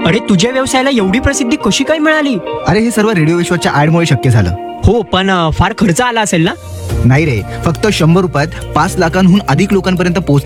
अरे तुझ्या व्यवसायाला एवढी प्रसिद्धी कशी काय मिळाली? अरे हे सर्व रेडिओ विश्वाच्या ऍडमुळे शक्य झालं. हो, पण फार खर्च आला असेल ना? नाही रे, फक्त 100 रुपयात 5 लाखांहून अधिक लोकांपर्यंत पोहोच